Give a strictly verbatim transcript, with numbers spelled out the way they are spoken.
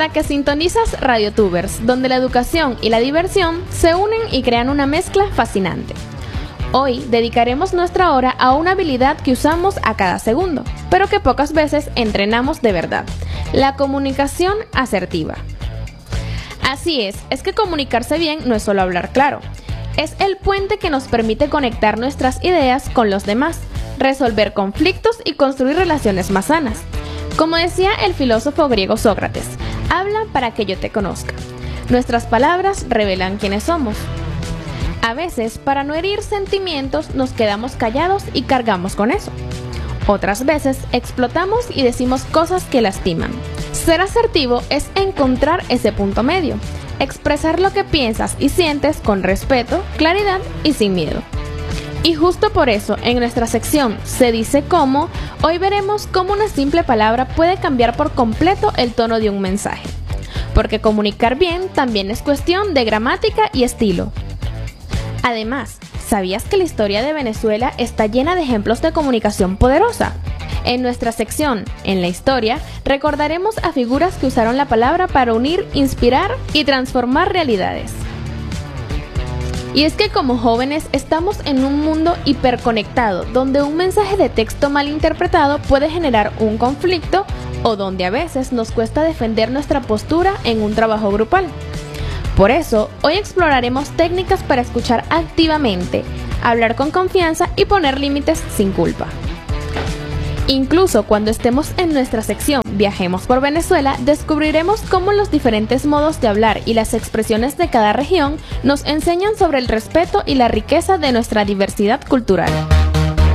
Recuerda que sintonizas RadioTubers, donde la educación y la diversión se unen y crean una mezcla fascinante. Hoy dedicaremos nuestra hora a una habilidad que usamos a cada segundo, pero que pocas veces entrenamos de verdad: la comunicación asertiva. Así es, es que comunicarse bien no es solo hablar claro, es el puente que nos permite conectar nuestras ideas con los demás, resolver conflictos y construir relaciones más sanas. Como decía el filósofo griego Sócrates, habla para que yo te conozca. Nuestras palabras revelan quiénes somos. A veces, para no herir sentimientos, nos quedamos callados y cargamos con eso. Otras veces, explotamos y decimos cosas que lastiman. Ser asertivo es encontrar ese punto medio, expresar lo que piensas y sientes con respeto, claridad y sin miedo. Y justo por eso, en nuestra sección Se dice cómo, hoy veremos cómo una simple palabra puede cambiar por completo el tono de un mensaje. Porque comunicar bien también es cuestión de gramática y estilo. Además, ¿sabías que la historia de Venezuela está llena de ejemplos de comunicación poderosa? En nuestra sección, En la historia, recordaremos a figuras que usaron la palabra para unir, inspirar y transformar realidades. Y es que como jóvenes estamos en un mundo hiperconectado, donde un mensaje de texto mal interpretado puede generar un conflicto o donde a veces nos cuesta defender nuestra postura en un trabajo grupal. Por eso, hoy exploraremos técnicas para escuchar activamente, hablar con confianza y poner límites sin culpa. Incluso cuando estemos en nuestra sección Viajemos por Venezuela, descubriremos cómo los diferentes modos de hablar y las expresiones de cada región nos enseñan sobre el respeto y la riqueza de nuestra diversidad cultural.